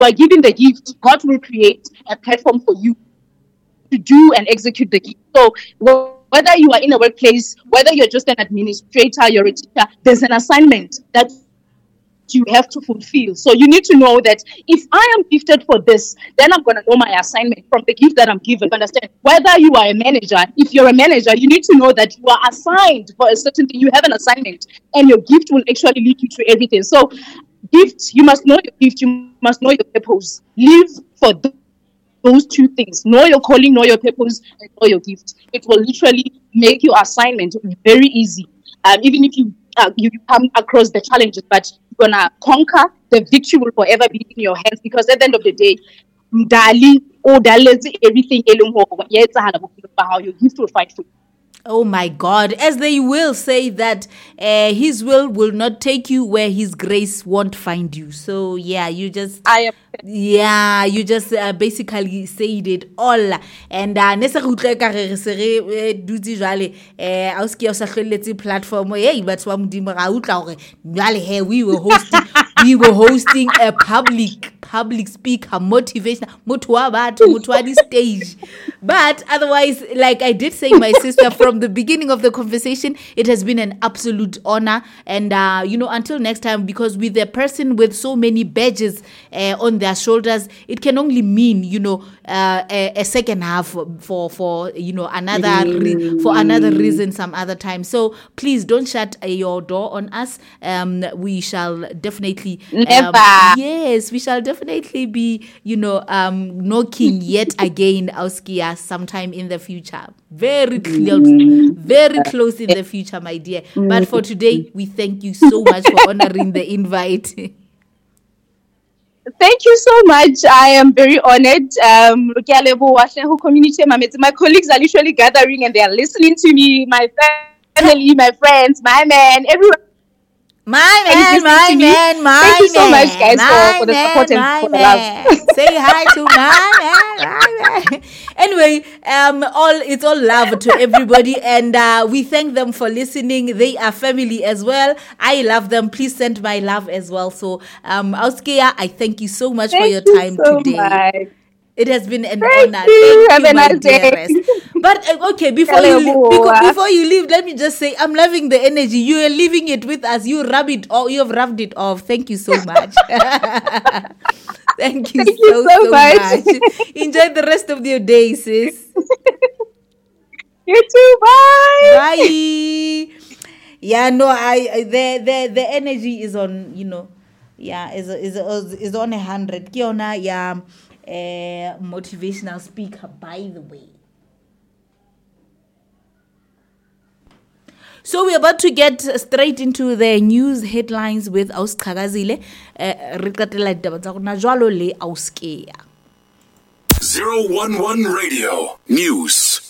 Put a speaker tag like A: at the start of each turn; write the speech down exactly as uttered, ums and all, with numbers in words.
A: are given the gift, God will create a platform for you to do and execute the gift. So whether you are in a workplace, whether you're just an administrator, you're a teacher, there's an assignment that you have to fulfill. So you need to know that if I am gifted for this, then I'm going to know my assignment from the gift that I'm given. Understand? Whether you are a manager, if you're a manager, you need to know that you are assigned for a certain thing. You have an assignment, and your gift will actually lead you to everything. So gifts, you must know your gift, you must know your purpose. Live for th- those two things. Know your calling, know your purpose, and know your gift. It will literally make your assignment very easy. Um, even if you uh, you come across the challenges, but you're gonna conquer. The victory will forever be in your hands, because at the end of the day, Mdali or everything how your gift will fight for you.
B: Oh my God, as they will say that uh, his will will not take you where his grace won't find you. So yeah, you just
A: I am
B: yeah, you just uh, basically said it all. And uh ne se re utlwe ka re se re dutse jwale eh a uski o sa hlelletse platform hey batho ba modimo ra utla hore jwale he we were hosting we were hosting a public public speaker motivation motho wa batho motho wa di stage. But otherwise, like I did say, my sister, from the beginning of the conversation, it has been an absolute honor. And, uh, you know, until next time, because with a person with so many badges uh, on their shoulders, it can only mean, you know, uh, a, a second half for, for you know, another re- for another reason some other time. So please don't shut uh, your door on us. Um, we shall definitely, um,
A: never.
B: yes, we shall definitely be, you know, um, knocking yet again, Auskia, sometime in the future. Very close, very close in the future, my dear. But for today, we thank you so much for honoring the invite.
A: Thank you so much. I am very honored. Um, community, my colleagues are literally gathering and they are listening to me. My family, my friends, my man, everyone.
B: My man, my man, my
A: Thank you so
B: man,
A: much, guys,
B: my
A: for, for the
B: man,
A: support and
B: my
A: for the
B: man.
A: love.
B: Say hi to my man, my man. Anyway, um, all it's all love to everybody, and uh, we thank them for listening. They are family as well. I love them. Please send my love as well. So, um, Auskia, I thank you so much
A: Thank
B: for your
A: you
B: time
A: so
B: today.
A: Much.
B: It has been an
A: Thank
B: honor.
A: You.
B: Thank
A: Have
B: you,
A: a
B: my
A: nice
B: dearest.
A: Day.
B: But uh, okay, before
A: Hello.
B: you leave, because, before you leave, let me just say I'm loving the energy. You are leaving it with us. You rub it or you have rubbed it off. Thank you so much. Thank you
A: Thank
B: so
A: you so,
B: so
A: much.
B: much. Enjoy the rest of your day, sis.
A: You too. Bye.
B: Bye. Yeah, no, I, I the the the energy is on. You know, yeah, is is is on a hundred. Kiona, yeah. A motivational speaker, by the way. So we're about to get straight into the news headlines with Auskagazile. zero one one Radio News.